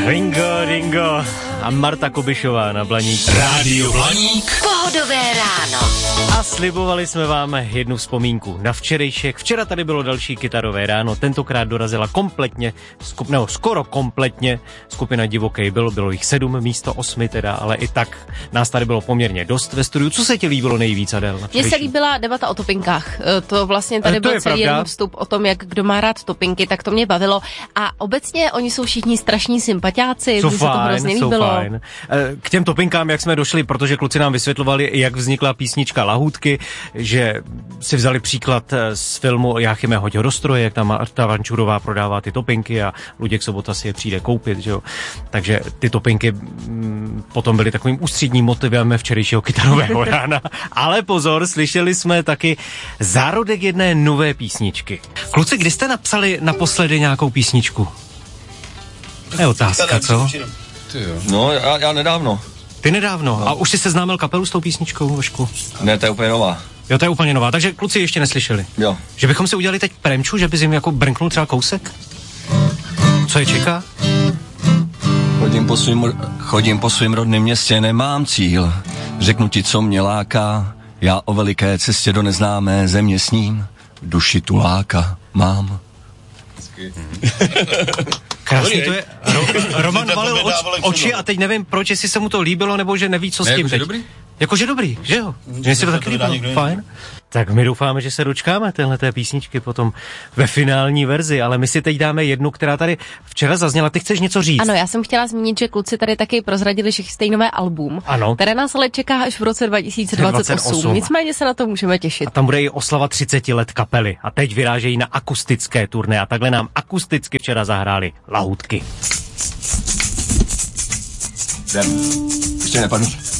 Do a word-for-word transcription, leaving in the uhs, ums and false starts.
Ringo, Ringo a Marta Kubišová na Blaníku. Rádio Blaník. Pohodové ráno. A slibovali jsme vám jednu vzpomínku na včerejšek. Včera tady bylo další kytarové ráno, tentokrát dorazila kompletně, skup, nebo skoro kompletně skupina Divokej byl, bylo jich sedm místo osmi teda, ale i tak nás tady bylo poměrně dost ve studiu. Co se ti líbilo nejvíc, Adel? Mně se líbila debata o topinkách. To vlastně tady byl celý jeden vstup o tom, jak kdo má rád topinky, tak to mě bavilo. A obecně oni jsou všichni strašní sympatiáci, mně se to hrozně líbilo. Fajn. K těm topinkám, jak jsme došli, protože kluci nám vysvětlovali, jak vznikla písnička Lahůdky, že si vzali příklad z filmu Jáchyme, hoď ho do stroje, jak tam Marta Vančurová prodává ty topinky a Luděk Sobota si je přijde koupit, že jo. Takže ty topinky m, potom byly takovým ústředním motivem včerejšího kytarového rána. Ale pozor, slyšeli jsme taky zárodek jedné nové písničky. Kluci, kdy jste napsali naposledy nějakou písničku? Je otázka, co? No, já, já nedávno. Ty nedávno. No. A už jsi seznámil kapelu s tou písničkou, Vašku? Ne, to je úplně nová. Jo, to je úplně nová, takže kluci ještě neslyšeli. Jo. Že bychom si udělali teď premču, že bys jim jako brnknul třeba kousek? Co je čeká? Chodím po svým, chodím po svým rodném městě, nemám cíl. Řeknu ti, co mě láká. Já o veliké cestě do neznámé země sním. Duši tu láka mám. Krásný to je. Ro- Roman valil oč, oči a teď nevím, proč, jestli se mu to líbilo, nebo že neví, co s ne, tím jako, teď. Dobrý? Jakože dobrý, že jo? Mně si to tak líbilo, fajn. Tak my doufáme, že se dočkáme téhleté písničky potom ve finální verzi, ale my si teď dáme jednu, která tady včera zazněla. Ty chceš něco říct? Ano, já jsem chtěla zmínit, že kluci tady taky prozradili, že chystají nové album, ano, které nás ale čeká až v roce dva tisíce dvacet osm. Nicméně se na to můžeme těšit. A tam bude i oslava třicet let kapely. A teď vyrážejí na akustické turné a takhle nám akusticky včera zahráli Lahůdky. Jdem. Ještě nepadnu.